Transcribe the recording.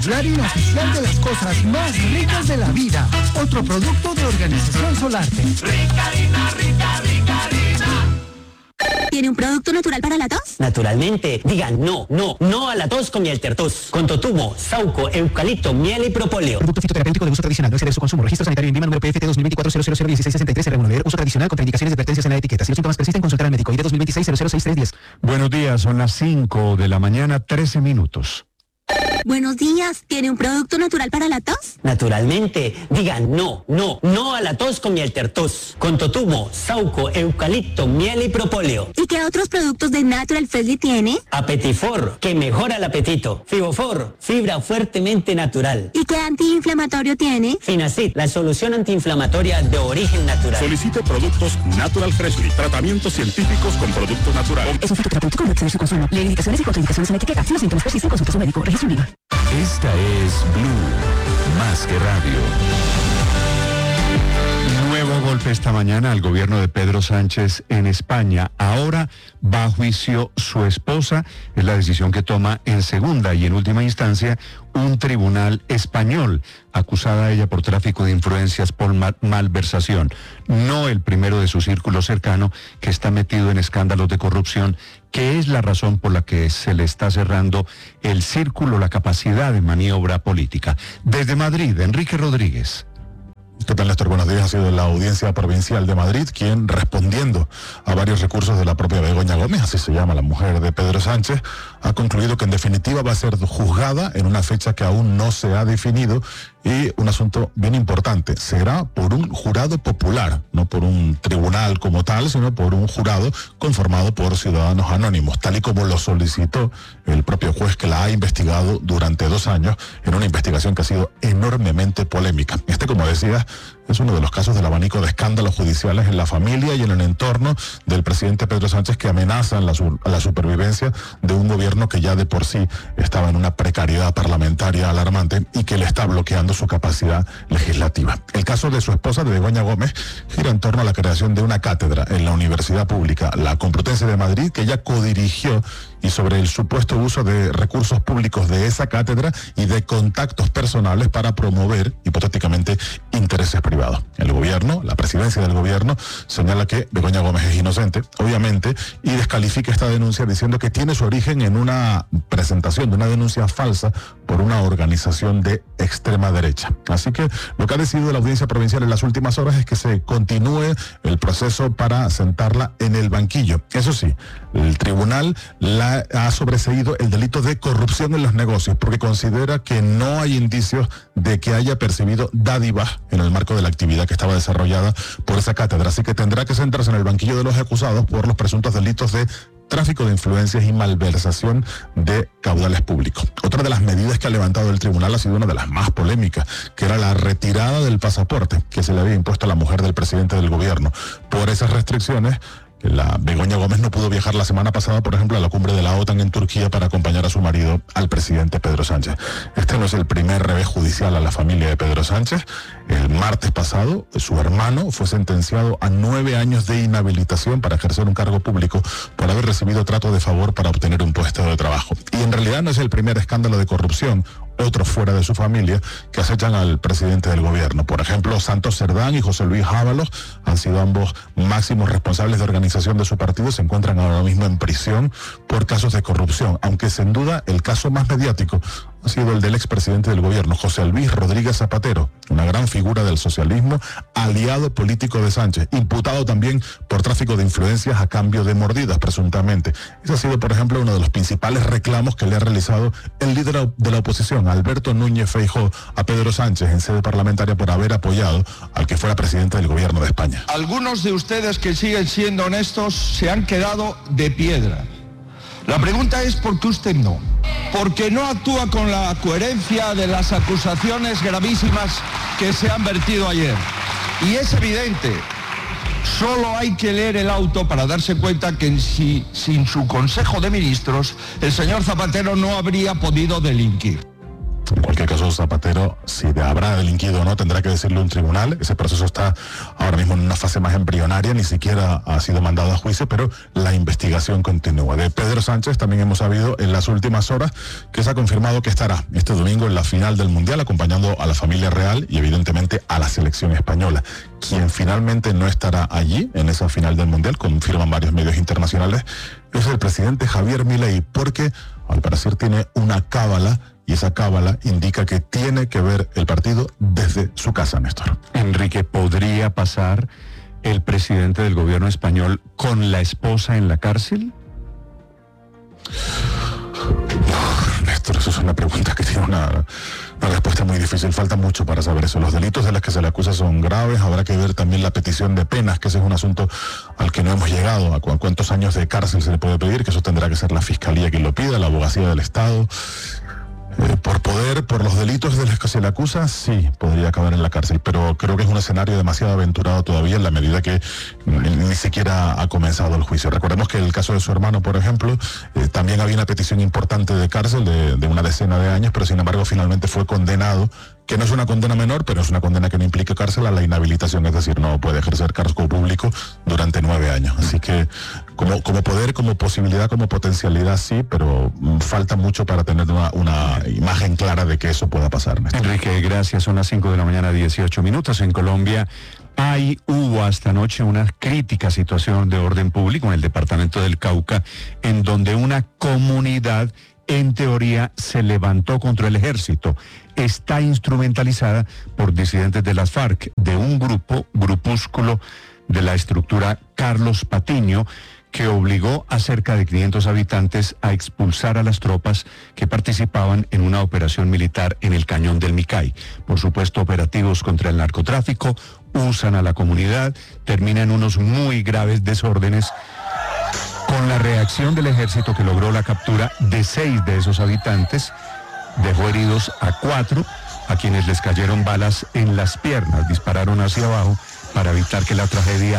la harina oficial de las cosas más ricas de la vida. Otro producto de Organización Solarte. Rica harina, rica, rica harina. ¿Tiene un producto natural para la tos? Naturalmente. Digan no a la tos con miel tertos. Con totumo, sauco, eucalipto, miel y propóleo. Producto fitoterapéutico de uso tradicional. No exceder su consumo. Registro sanitario en Lima, número PFT 2024-00001663. Regular. Uso tradicional. Contraindicaciones y advertencias en la etiqueta. Si los síntomas persisten, consultar al médico. ID 2026-006310. Buenos días, son las 5 de la mañana, 13 minutos. Buenos días, ¿tiene un producto natural para la tos? Naturalmente. Digan no a la tos con miel tertos. Con totumo, sauco, eucalipto, miel y propóleo. ¿Y qué otros productos de Natural Freshly tiene? Apetifor, que mejora el apetito. Fibofor, fibra fuertemente natural. ¿Y qué antiinflamatorio tiene? Finacid, la solución antiinflamatoria de origen natural. Solicite productos Natural Freshly, tratamientos científicos con productos naturales. Es un fitoterapéutico, no exceder su consumo. Lee indicaciones y contraindicaciones en la etiqueta. Si los síntomas persisten, consulta a su médico. Registro en Lima. Esta es Blue, más que radio. Nuevo golpe esta mañana al gobierno de Pedro Sánchez en España. Ahora va a juicio su esposa. Es la decisión que toma en segunda y en última instancia un tribunal español, acusada a ella por tráfico de influencias por malversación. No el primero de su círculo cercano que está metido en escándalos de corrupción, que es la razón por la que se le está cerrando el círculo, la capacidad de maniobra política. Desde Madrid, Enrique Rodríguez. ¿Qué tal, Néstor? Buenos días. Ha sido la Audiencia Provincial de Madrid quien, respondiendo a varios recursos de la propia Begoña Gómez, así se llama la mujer de Pedro Sánchez, ha concluido que en definitiva va a ser juzgada en una fecha que aún no se ha definido, y un asunto bien importante, será por un jurado popular, no por un tribunal como tal, sino por un jurado conformado por ciudadanos anónimos, tal y como lo solicitó el propio juez que la ha investigado durante 2 años en una investigación que ha sido enormemente polémica. Como decía, es uno de los casos del abanico de escándalos judiciales en la familia y en el entorno del presidente Pedro Sánchez que amenazan la supervivencia de un gobierno que ya de por sí estaba en una precariedad parlamentaria alarmante y que le está bloqueando su capacidad legislativa. El caso de su esposa, de Begoña Gómez, gira en torno a la creación de una cátedra en la Universidad Pública La Complutense de Madrid, que ella codirigió, y sobre el supuesto uso de recursos públicos de esa cátedra y de contactos personales para promover, hipotéticamente, intereses privados. El gobierno, la presidencia del gobierno, señala que Begoña Gómez es inocente, obviamente, y descalifica esta denuncia diciendo que tiene su origen en una presentación de una denuncia falsa por una organización de extrema derecha. Así que lo que ha decidido la Audiencia Provincial en las últimas horas es que se continúe el proceso para sentarla en el banquillo. Eso sí, el tribunal ha sobreseído el delito de corrupción en los negocios porque considera que no hay indicios de que haya percibido dádivas en el marco de la actividad que estaba desarrollada por esa cátedra. Así que tendrá que sentarse en el banquillo de los acusados por los presuntos delitos de tráfico de influencias y malversación de caudales públicos. Otra de las medidas que ha levantado el tribunal ha sido una de las más polémicas, que era la retirada del pasaporte que se le había impuesto a la mujer del presidente del gobierno. Por esas restricciones, la Begoña Gómez no pudo viajar la semana pasada, por ejemplo, a la cumbre de la OTAN en Turquía para acompañar a su marido, al presidente Pedro Sánchez. Este no es el primer revés judicial a la familia de Pedro Sánchez. El martes pasado, su hermano fue sentenciado a 9 años de inhabilitación para ejercer un cargo público por haber recibido trato de favor para obtener un puesto de trabajo. Y en realidad no es el primer escándalo de corrupción, otros fuera de su familia, que acechan al presidente del gobierno. Por ejemplo, Santos Cerdán y José Luis Ábalos han sido ambos máximos responsables de organización de su partido, se encuentran ahora mismo en prisión por casos de corrupción, aunque sin duda el caso más mediático ha sido el del expresidente del gobierno, José Luis Rodríguez Zapatero, una gran figura del socialismo, aliado político de Sánchez, imputado también por tráfico de influencias a cambio de mordidas, presuntamente. Ese ha sido, por ejemplo, uno de los principales reclamos que le ha realizado el líder de la oposición, Alberto Núñez Feijóo, a Pedro Sánchez en sede parlamentaria por haber apoyado al que fuera presidente del gobierno de España. Algunos de ustedes que siguen siendo honestos se han quedado de piedra. La pregunta es ¿por qué usted no? Porque no actúa con la coherencia de las acusaciones gravísimas que se han vertido ayer. Y es evidente, solo hay que leer el auto para darse cuenta que sin su Consejo de Ministros, el señor Zapatero no habría podido delinquir. En cualquier caso, Zapatero, si habrá delinquido o no, tendrá que decirle un tribunal. Ese proceso está ahora mismo en una fase más embrionaria, ni siquiera ha sido mandado a juicio, pero la investigación continúa. De Pedro Sánchez también hemos sabido en las últimas horas que se ha confirmado que estará este domingo en la final del Mundial, acompañando a la familia real y evidentemente a la selección española. Quien finalmente no estará allí en esa final del Mundial, confirman varios medios internacionales, es el presidente Javier Milei, porque al parecer tiene una cábala, y esa cábala indica que tiene que ver el partido desde su casa, Néstor. Enrique, ¿podría pasar el presidente del gobierno español con la esposa en la cárcel? Néstor, eso es una pregunta que tiene una respuesta muy difícil. Falta mucho para saber eso. Los delitos de los que se le acusa son graves. Habrá que ver también la petición de penas, que ese es un asunto al que no hemos llegado. ¿A cuántos años de cárcel se le puede pedir? Que eso tendrá que ser la fiscalía quien lo pida, la abogacía del Estado. Por los delitos de los que se le acusa, sí, podría acabar en la cárcel, pero creo que es un escenario demasiado aventurado todavía en la medida que ni siquiera ha comenzado el juicio. Recordemos que en el caso de su hermano, por ejemplo, también había una petición importante de cárcel de una decena de años, pero sin embargo finalmente fue condenado, que no es una condena menor, pero es una condena que no implica cárcel, a la inhabilitación, es decir, no puede ejercer cargo público durante 9 años. Así que como poder, como posibilidad, como potencialidad, sí, pero falta mucho para tener una imagen clara de que eso pueda pasar, Néstor. Enrique, gracias. Son las 5 de la mañana, 18 minutos. En Colombia hubo hasta anoche una crítica situación de orden público en el departamento del Cauca, en donde una comunidad en teoría se levantó contra el ejército. Está instrumentalizada por disidentes de las FARC, de un grupúsculo de la estructura Carlos Patiño, que obligó a cerca de 500 habitantes a expulsar a las tropas que participaban en una operación militar en el Cañón del Micay. Por supuesto, operativos contra el narcotráfico, usan a la comunidad, terminan unos muy graves desórdenes, con la reacción del ejército, que logró la captura de 6 de esos habitantes, dejó heridos a 4, a quienes les cayeron balas en las piernas, dispararon hacia abajo para evitar que la tragedia